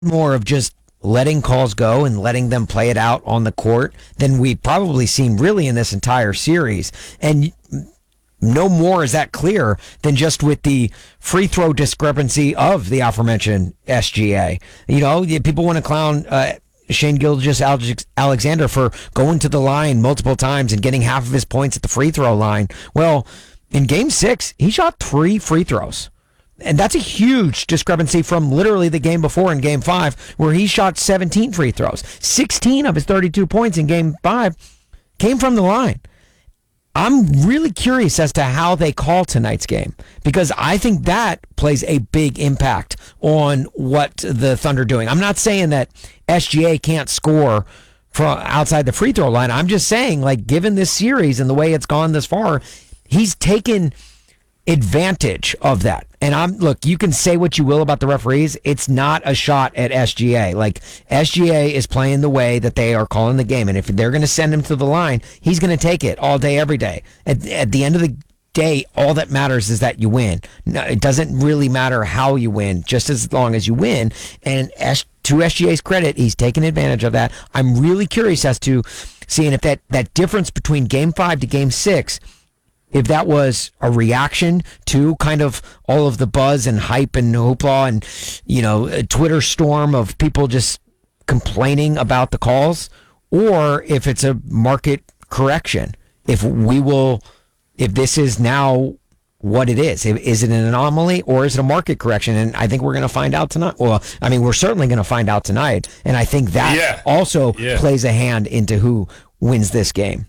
more of just letting calls go and letting them play it out on the court than we've probably seen really in this entire series. And no more is that clear than just with the free throw discrepancy of the aforementioned SGA. People want to clown Shane Gilgeous-Alexander for going to the line multiple times and getting half of his points at the free throw line. Well, in game 6, he shot 3 free throws. And that's a huge discrepancy from literally the game before in game 5, where he shot 17 free throws. 16 of his 32 points in game 5 came from the line. I'm really curious as to how they call tonight's game, because I think that plays a big impact on what the Thunder are doing. I'm not saying that SGA can't score from outside the free throw line. I'm just saying, like, given this series and the way it's gone this far, he's taken advantage of that. And look, you can say what you will about the referees. It's not a shot at SGA. Like, SGA is playing the way that they are calling the game. And if they're going to send him to the line, he's going to take it all day, every day. At the end of the day, all that matters is that you win. No, it doesn't really matter how you win, just as long as you win. And to SGA's credit, he's taken advantage of that. I'm really curious as to seeing if that difference between game 5 to game 6, if that was a reaction to kind of all of the buzz and hype and hoopla and, a Twitter storm of people just complaining about the calls, or if it's a market correction. If this is now what it is. Is it an anomaly or is it a market correction? And I think we're going to find out tonight. Well, I mean, we're certainly going to find out tonight. And I think that also plays a hand into who wins this game.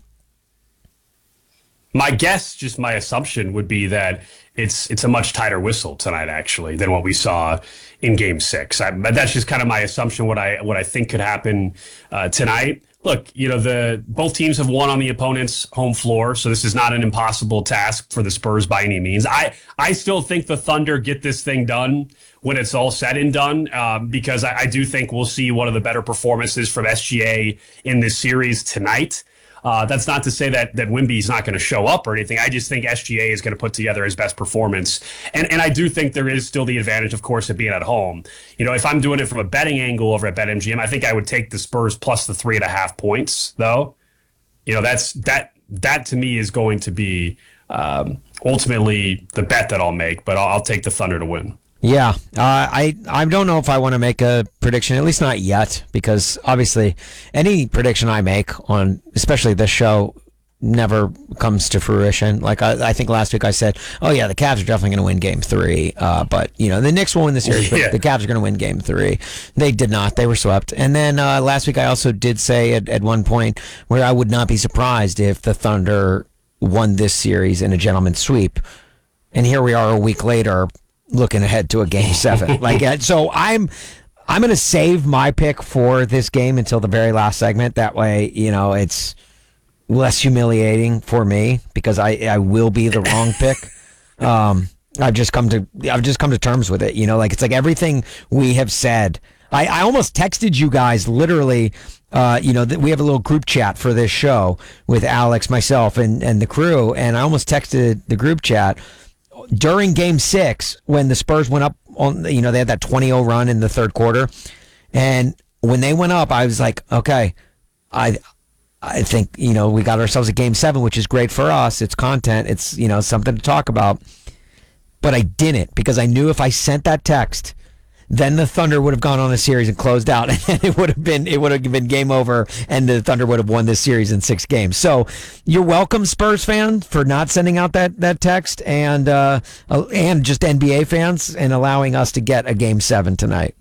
My guess, just my assumption, would be that it's a much tighter whistle tonight, actually, than what we saw in Game 6. But that's just kind of my assumption. What I think could happen tonight. Look, both teams have won on the opponent's home floor, so this is not an impossible task for the Spurs by any means. I still think the Thunder get this thing done when it's all said and done, because I do think we'll see one of the better performances from SGA in this series tonight. That's not to say that Wemby's not going to show up or anything. I just think SGA is going to put together his best performance. And I do think there is still the advantage, of course, of being at home. If I'm doing it from a betting angle over at BetMGM, I think I would take the Spurs plus the 3.5 points, though. That to me is going to be ultimately the bet that I'll make, but I'll take the Thunder to win. Yeah, I don't know if I want to make a prediction, at least not yet, because obviously any prediction I make on, especially this show, never comes to fruition. Like I think last week I said, oh yeah, the Cavs are definitely going to win Game 3, but the Knicks will win the series, but the Cavs are going to win Game 3. They did not; they were swept. And then last week I also did say at one point where I would not be surprised if the Thunder won this series in a gentleman's sweep. And here we are a week later, looking ahead to a Game 7. So I'm going to save my pick for this game until the very last segment. That way, it's less humiliating for me, because I will be the wrong pick. I've just come to terms with it. It's like everything we have said. I almost texted you guys literally. That we have a little group chat for this show with Alex, myself, and the crew, and I almost texted the group chat during Game 6 when the Spurs went up on, they had that 20-0 run in the third quarter. And when they went up, I was like, okay, I think, we got ourselves a Game 7, which is great for us. It's content. It's, something to talk about. But I didn't, because I knew if I sent that text, then the Thunder would have gone on a series and closed out, and it would have been game over, and the Thunder would have won this series in 6 games. So you're welcome, Spurs fans, for not sending out that text, and just NBA fans, and allowing us to get a Game 7 tonight.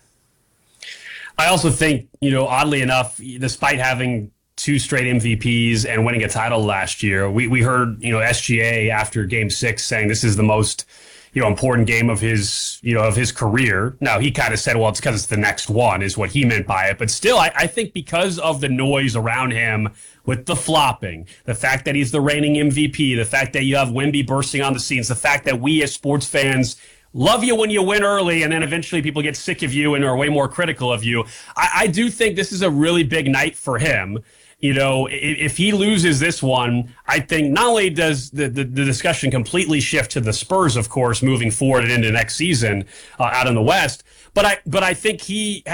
I also think, oddly enough, despite having 2 straight MVPs and winning a title last year, we heard, SGA after Game 6 saying this is the most important game of his career. Now, he kind of said, well, it's because it's the next one, is what he meant by it. But still, I think because of the noise around him with the flopping, the fact that he's the reigning MVP, the fact that you have Wemby bursting on the scenes, the fact that we as sports fans love you when you win early, and then eventually people get sick of you and are way more critical of you, I do think this is a really big night for him. if he loses this one, I think not only does the discussion completely shift to the Spurs, of course, moving forward and into next season out in the West, but I think he